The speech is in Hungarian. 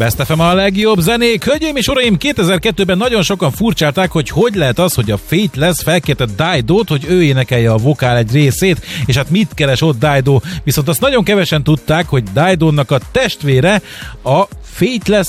Best FM a legjobb zenék. Hölgyeim és uraim, 2002-ben nagyon sokan furcsálták, hogy lehet az, hogy a Faithless felkérte Dido-t, hogy ő énekelje a vokál egy részét, és hát mit keres ott Dido? Viszont azt nagyon kevesen tudták, hogy Dido-nak a testvére a Faithless